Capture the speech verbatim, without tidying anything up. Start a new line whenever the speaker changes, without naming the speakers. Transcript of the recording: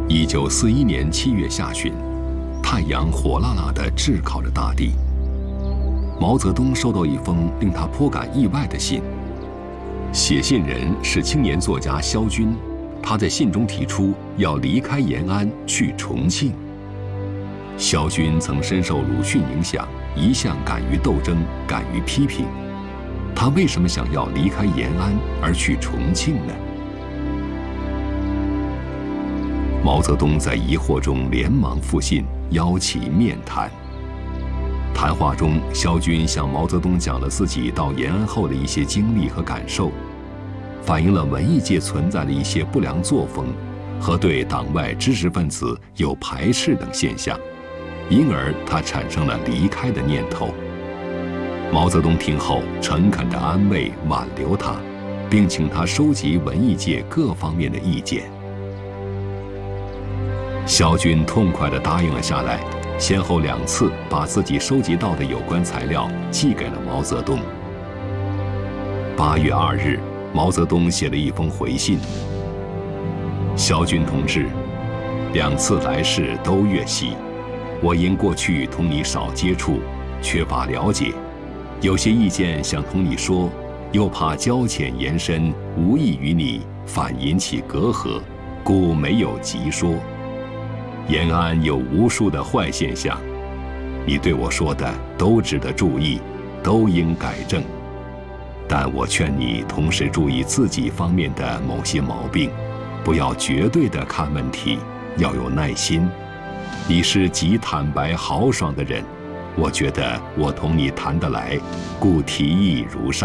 一九四一年七月下旬，太阳火辣辣地炙烤着大地。毛泽东收到一封令他颇感意外的信，写信人是青年作家萧军，他在信中提出要离开延安去重庆。萧军曾深受鲁迅影响，一向敢于斗争，敢于批评。他为什么想要离开延安而去重庆呢？毛泽东在疑惑中连忙复信，邀其面谈。谈话中，萧军向毛泽东讲了自己到延安后的一些经历和感受，反映了文艺界存在的一些不良作风和对党外知识分子有排斥等现象，因而他产生了离开的念头。毛泽东听后诚恳地安慰挽留他，并请他收集文艺界各方面的意见。萧军痛快地答应了下来，先后两次把自己收集到的有关材料寄给了毛泽东。八月二日，毛泽东写了一封回信：萧军同志，两次来世都越喜，我因过去同你少接触，缺乏了解，有些意见想同你说，又怕交浅言深，无益于你，反引起隔阂，故没有急说。延安有无数的坏现象，你对我说的都值得注意，都应改正。但我劝你同时注意自己方面的某些毛病，不要绝对的看问题，要有耐心。你是极坦白豪爽的人，我觉得我同你谈得来，故提议如上。